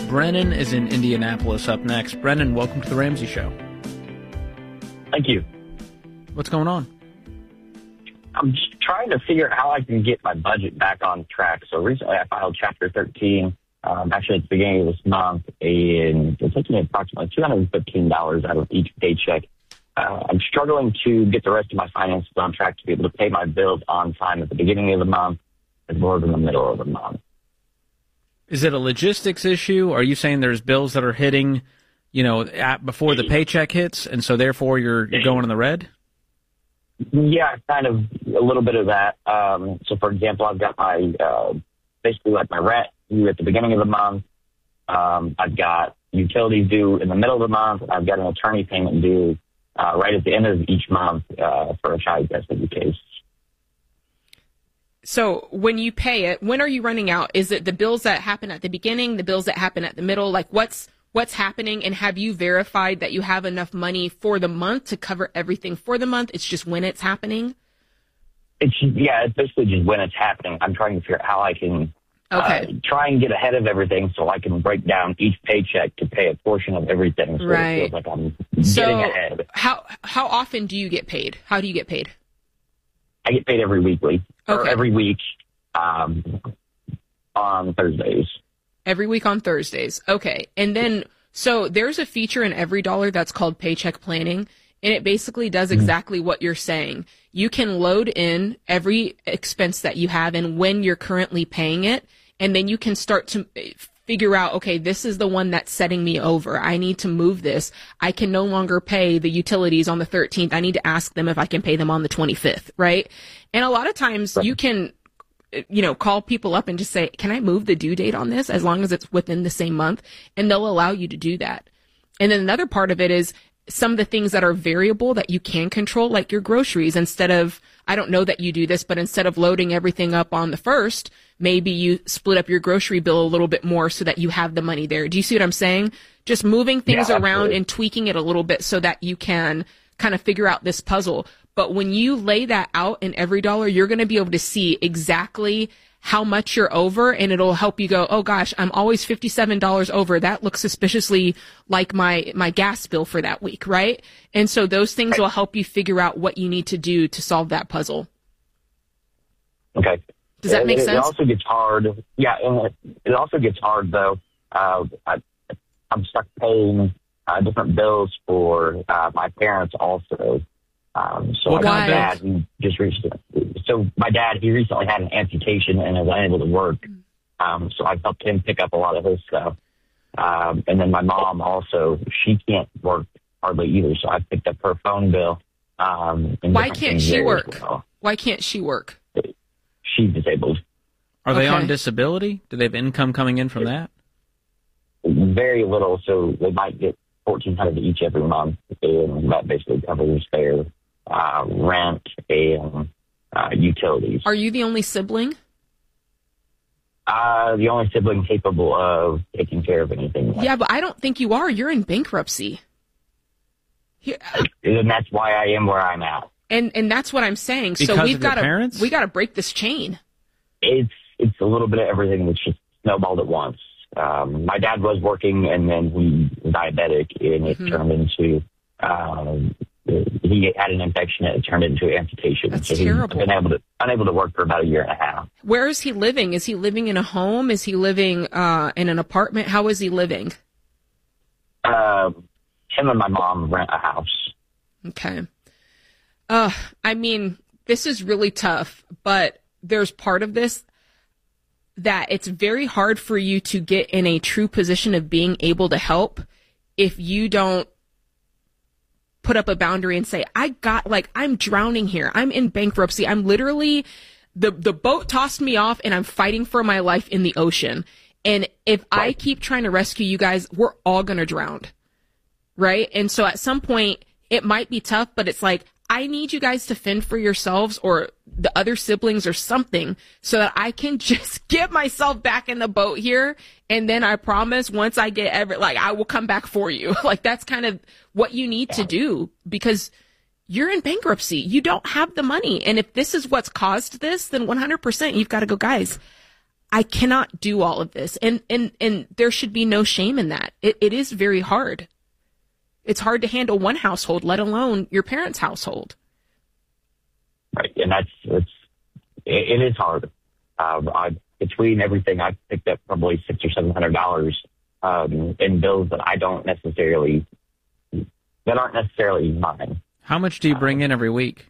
Brennan is in Indianapolis up next. Brennan, welcome to The Ramsey Show. Thank you. What's going on? I'm just trying to figure out how I can get my budget back on track. So recently I filed Chapter 13, actually at the beginning of this month, and it took me approximately $215 out of each paycheck. I'm struggling to get the rest of my finances on track to be able to pay my bills on time at the beginning of the month as well as in the middle of the month. Is it a logistics issue? Are you saying there's bills that are hitting, before the paycheck hits, and so therefore you're going in the red? Yeah, kind of a little bit of that. So, for example, I've got my basically like my rent due at the beginning of the month. I've got utilities due in the middle of the month. I've got an attorney payment due right at the end of each month for a child custody case. So when you pay it, when are you running out? Is it the bills that happen at the beginning, the bills that happen at the middle? Like what's happening? And have you verified that you have enough money for the month to cover everything for the month? It's just when it's happening? It's basically just when it's happening. I'm trying to figure out how I can try and get ahead of everything so I can break down each paycheck to pay a portion of everything. So right. It feels like I'm getting ahead. How often do you get paid? How do you get paid? I get paid every week on Thursdays. Every week on Thursdays. Okay. And then, so there's a feature in EveryDollar that's called Paycheck Planning, and it basically does exactly what you're saying. You can load in every expense that you have and when you're currently paying it, and then you can start to figure out, okay, this is the one that's setting me over. I need to move this. I can no longer pay the utilities on the 13th. I need to ask them if I can pay them on the 25th, right? And a lot of times you can, call people up and just say, can I move the due date on this as long as it's within the same month? And they'll allow you to do that. And then another part of it is some of the things that are variable that you can control, like your groceries. Instead of, I don't know that you do this, but instead of loading everything up on the 1st, maybe you split up your grocery bill a little bit more so that you have the money there. Do you see what I'm saying? Just moving things around and tweaking it a little bit so that you can kind of figure out this puzzle. But when you lay that out in EveryDollar, you're going to be able to see exactly how much you're over, and it'll help you go, oh gosh, I'm always $57 over. That looks suspiciously like my gas bill for that week, right? And so those things will help you figure out what you need to do to solve that puzzle. Okay. Does that make sense? It also gets hard. Yeah, and it also gets hard, though. I'm stuck paying different bills for my parents also. So my dad, he recently had an amputation and is unable to work. So I've helped him pick up a lot of his stuff. And then my mom also, she can't work hardly either. So I picked up her phone bill. Why can't she work? Why can't she work? She's disabled. Are they on disability? Do they have income coming in from that? Very little. So they might get $1,400 each every month. And that basically covers their rent and utilities. Are you the only sibling? The only sibling capable of taking care of anything. Yeah, but I don't think you are. You're in bankruptcy. And that's why I am where I'm at. And that's what I'm saying. Because so we got to break this chain. It's a little bit of everything that's just snowballed at once. My dad was working, and then he was diabetic, and it turned into he had an infection, and it turned into amputation. That's so terrible. He's been unable to work for about a year and a half. Where is he living? Is he living in a home? Is he living in an apartment? How is he living? Him and my mom rent a house. Okay. I mean, this is really tough, but there's part of this that it's very hard for you to get in a true position of being able to help if you don't put up a boundary and say, I'm drowning here. I'm in bankruptcy. I'm literally, the boat tossed me off and I'm fighting for my life in the ocean. And if I keep trying to rescue you guys, we're all going to drown. Right? And so at some point it might be tough, but it's like, I need you guys to fend for yourselves or the other siblings or something so that I can just get myself back in the boat here. And then I promise once I get I will come back for you. Like that's kind of what you need to do because you're in bankruptcy. You don't have the money. And if this is what's caused this, then 100% you've got to go, guys, I cannot do all of this. And there should be no shame in that. It is very hard. It's hard to handle one household, let alone your parents' household. Right. And it is hard. Between everything, I've picked up probably $600 or $700 in bills that aren't necessarily mine. How much do you bring in every week?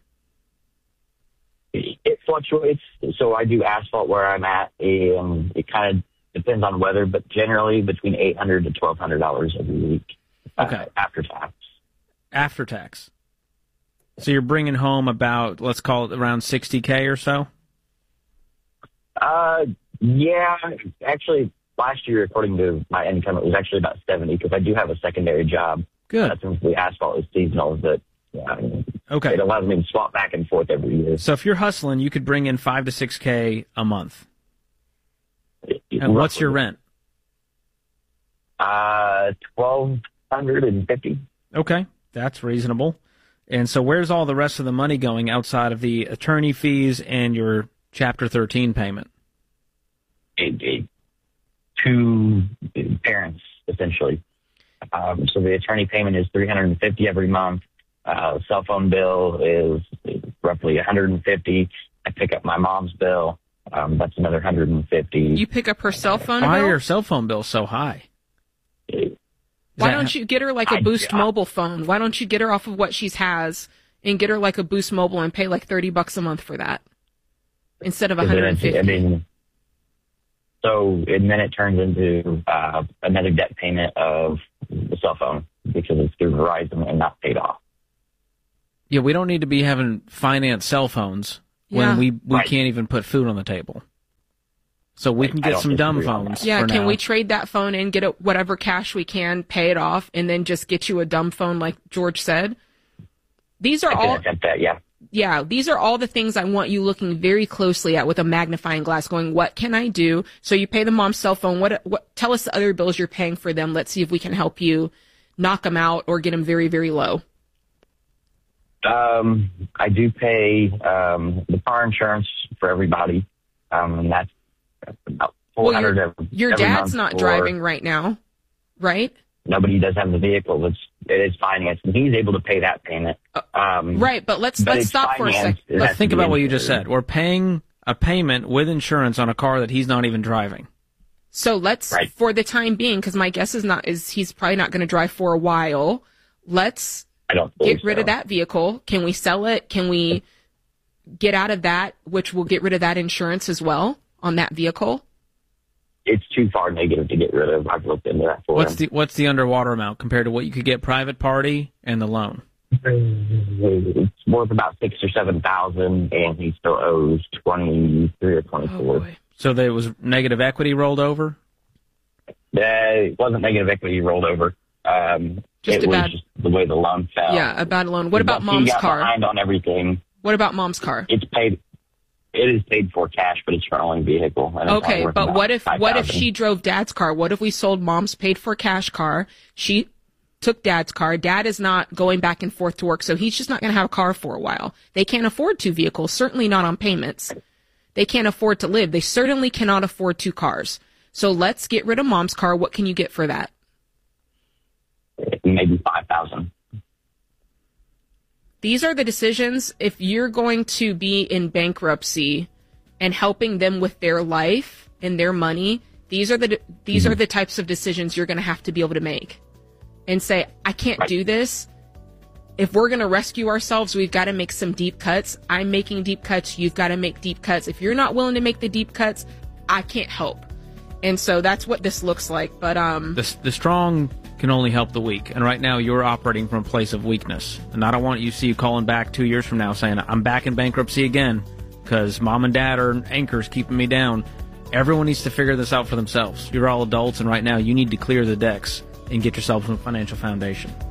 It fluctuates. So I do asphalt where I'm at, and it kind of depends on weather, but generally between $800 to $1,200 every week. Okay. After tax. After tax. So you're bringing home about, let's call it around $60K or so? Yeah. Actually, last year, according to my income, it was actually about 70 because I do have a secondary job. Good. Since the asphalt is seasonal, that okay. It allows me to swap back and forth every year. So if you're hustling, you could bring in $5 to $6K a month. And what's your rent? $1,250. Okay, that's reasonable. And so where's all the rest of the money going outside of the attorney fees and your Chapter 13 payment? To parents, essentially. So the attorney payment is $350 every month. Cell phone bill is roughly $150. I pick up my mom's bill. That's another $150. You pick up her cell phone bill? Why are your cell phone bills so high? Why don't you get her like a Boost Mobile phone? Why don't you get her off of what she has and get her like a Boost Mobile and pay like $30 a month for that instead of $150? And then it turns into another debt payment of the cell phone because it's through Verizon and not paid off. Yeah, we don't need to be having finance cell phones when we can't even put food on the table. So we can get some dumb phones. Yeah, can now. we trade that phone in, get whatever cash we can, pay it off, and then just get you a dumb phone like George said? These are all. Yeah, these are all the things I want you looking very closely at with a magnifying glass, going, what can I do? So you pay the mom's cell phone. What? Tell us the other bills you're paying for them. Let's see if we can help you knock them out or get them very, very low. I do pay the car insurance for everybody, and that's about $400 your dad's not driving right now, right? Nobody does have the vehicle. It is financed, and he's able to pay that payment. Right, but let's stop for a second. Let's think about what you just said. We're paying a payment with insurance on a car that he's not even driving. So let's, for the time being, because my guess is he's probably not going to drive for a while. Let's get rid of that vehicle. Can we sell it? Can we get out of that, which will get rid of that insurance as well on that vehicle? It's too far negative to get rid of. I've looked into that for him. What's the underwater amount compared to what you could get private party and the loan? It's worth about $6,000 or $7,000, and he still owes 23 or 24. Oh, so there was negative equity rolled over? It wasn't negative equity rolled over. Just the way the loan fell. Yeah, a bad loan. What about mom's car? Behind on everything. What about mom's car? It's paid. It is paid for cash, but it's her only vehicle. Okay, but what if she drove dad's car? What if we sold mom's paid for cash car? She took dad's car. Dad is not going back and forth to work, so he's just not going to have a car for a while. They can't afford two vehicles, certainly not on payments. They can't afford to live. They certainly cannot afford two cars. So let's get rid of mom's car. What can you get for that? Maybe $5,000. These are the decisions. If you're going to be in bankruptcy and helping them with their life and their money, these are the types of decisions you're going to have to be able to make and say, I can't do this. If we're going to rescue ourselves, we've got to make some deep cuts. I'm making deep cuts. You've got to make deep cuts. If you're not willing to make the deep cuts, I can't help. And so that's what this looks like. But the strong can only help the weak. And right now you're operating from a place of weakness. And I don't want you to see you calling back 2 years from now saying, I'm back in bankruptcy again because mom and dad are anchors keeping me down. Everyone needs to figure this out for themselves. You're all adults, and right now you need to clear the decks and get yourself a financial foundation.